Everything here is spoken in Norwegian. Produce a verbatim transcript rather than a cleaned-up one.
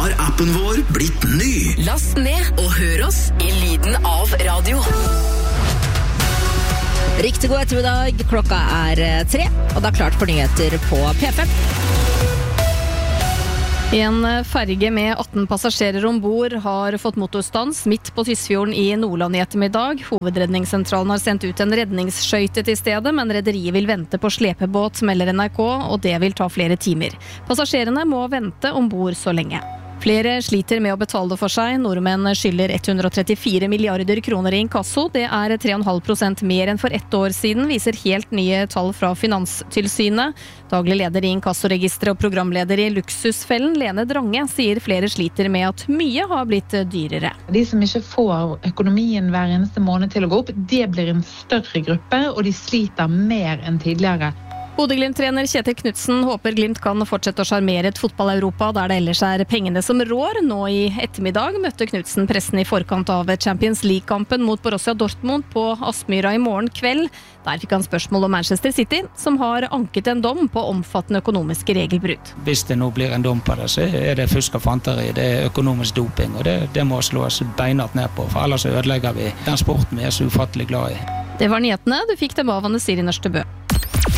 har appen vår blitt ny. Last ned og hør oss i lyden av radio. Riktig god ettermiddag, klokka er tre, og det er klart for nyheter på P fem. En ferge med atten passasjerer ombord har fått motorstans midt på Tysfjorden i Nordland i ettermiddag. Hovedredningssentralen har sendt ut en redningsskøyte til stedet, men rederiet vil vente på slepebåt, melder N R K, og det vil ta flere timer. Passasjerene må vente ombord så lenge. Flere sliter med å betale for seg. Nordmenn skylder ett hundre og trettifire milliarder kroner i inkasso. Det er tre komma fem prosent mer enn for ett år siden, viser helt nye tall fra Finanstilsynet. Daglig leder i inkassoregisteret og programleder i Luksusfellen, Lene Drange, sier flere sliter med at mye har blitt dyrere. De som ikke får økonomien hver eneste måned til å gå opp, det blir en større gruppe, og de sliter mer enn tidligere. Bodø-Glimt-trener Kjetil Knutsen håper Glimt kan fortsette å sjarmere et fotball-Europa der det ellers er pengene som rår. Nå i ettermiddag møtte Knutsen pressen i forkant av Champions League-kampen mot Borussia Dortmund på Aspmyra i morgen kveld. Der fikk han spørsmål om Manchester City, som har anket en dom på omfattende økonomiske regelbrudd. Hvis det nå blir en dom på det, så er det fusk og fanteri, det er økonomisk doping, og det, det må slås beinhardt ned på, for ellers ødelegger vi den sporten vi er så ufattelig glad i. Det var nyhetene. Du fikk dem av Anne Siri Nørstebø.